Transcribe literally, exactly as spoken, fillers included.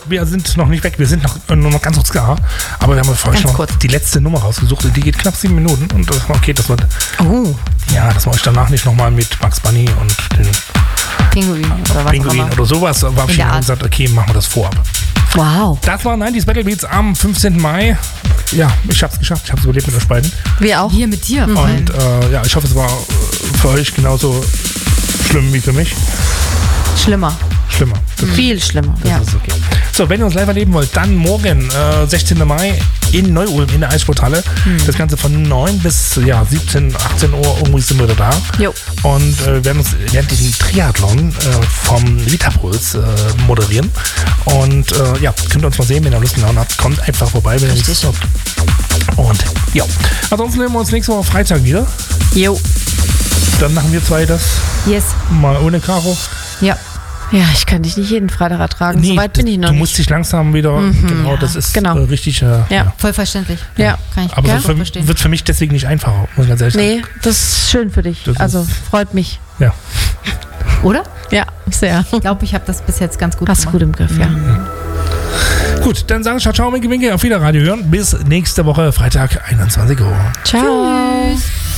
wir sind noch nicht weg. Wir sind noch, nur noch ganz kurz da. Aber wir haben für euch noch die letzte Nummer rausgesucht. Und die geht knapp sieben Minuten. Und das war okay, das wird. Oh. Ja, dass wir euch danach nicht nochmal mit Bugs Bunny und den Pinguin oder was Pinguin oder sowas verabschieden und gesagt, okay, machen wir das vorab. Wow. Das war neunziger Battle Beats am fünfzehnten Mai. Ja, ich hab's geschafft. Ich hab's überlebt mit euch beiden. Wir auch. Hier mit dir. Mhm. Und äh, ja, ich hoffe, es war für euch genauso schlimm wie für mich. Schlimmer. Schlimmer. Das Viel schlimmer. Das Ja. ist okay. So, wenn ihr uns live erleben wollt, dann morgen, äh, sechzehnten Mai in Neu-Ulm in der Eissporthalle. Hm. Das Ganze von neun bis ja, siebzehn, achtzehn Uhr, irgendwie sind wir da. Jo. Und äh, werden uns während diesen Triathlon äh, vom Vitapuls äh, moderieren. Und äh, ja, könnt ihr uns mal sehen, wenn ihr Lust und Laune habt, kommt einfach vorbei, wenn ihr Lust habt. Und ja, ansonsten sehen wir uns nächste Woche Freitag wieder. Jo. Dann machen wir zwei das Yes. mal ohne Caro. Ja. Ja, ich kann dich nicht jeden Freitag ertragen. Nee, so weit bin ich noch du nicht. musst dich langsam wieder, Mhm, genau, ja, das ist genau. äh, richtig. Äh, Ja. Voll verständlich. Ja. Kann ich Aber gerne es wird, verstehen. für, wird für mich deswegen nicht einfacher, muss ich ganz ehrlich sagen. Nee, das ist schön für dich. Das Also ist- freut mich. Ja. Oder? Ja, sehr. Ich glaube, ich habe das bis jetzt ganz gut Hast du gemacht. gut im Griff, ja. Gut, dann sagen ciao, ciao, Winke, Winke, auf Wiederradio hören. Bis nächste Woche, Freitag, einundzwanzig Uhr. Ciao. Tschüss.